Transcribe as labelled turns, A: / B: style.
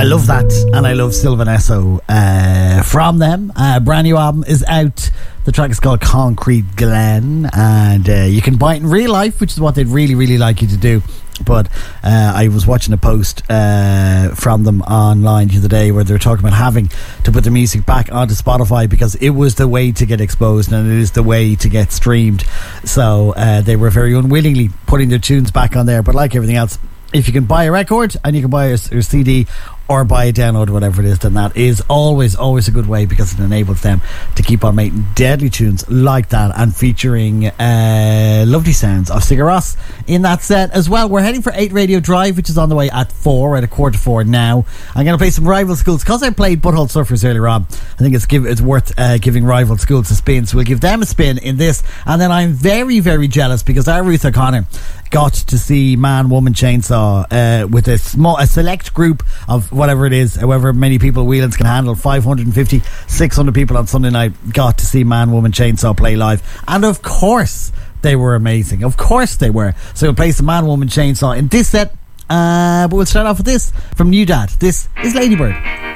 A: I love that, and I love Sylvan Esso from them. Brand new album is out. The track is called Concrete Glen, and you can buy it in real life, which is what they'd really, really like you to do. But I was watching a post from them online the other day where they were talking about having to put the music back onto Spotify because it was the way to get exposed and it is the way to get streamed. So they were very unwillingly putting their tunes back on there. But like everything else, if you can buy a record and you can buy a CD or buy a download, whatever it is, then that is always a good way because it enables them to keep on making deadly tunes like that and featuring lovely sounds of Sigur Rós in that set as well. We're heading for 8 Radio Drive, which is on the way at 4, at 3:45 now. I'm going to play some Rival Schools because I played Butthole Surfers earlier on. I think it's worth giving Rival Schools a spin, so we'll give them a spin in this. And then I'm very, very jealous because our Ruth O'Connor got to see Man Woman Chainsaw with a select group of whatever it is, however many people Whelan's can handle, 550, 600 people on Sunday night got to see Man Woman Chainsaw play live, and of course they were amazing. Of course they were. So we'll play some Man Woman Chainsaw in this set, but we'll start off with this from New Dad. This is Ladybird.